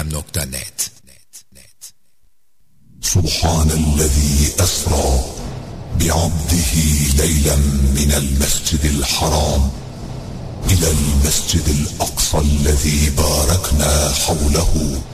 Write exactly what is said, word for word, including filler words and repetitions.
الاسلام دوت نت. سبحان الذي أسرى بعبده ليلا من المسجد الحرام إلى المسجد الأقصى الذي باركنا حوله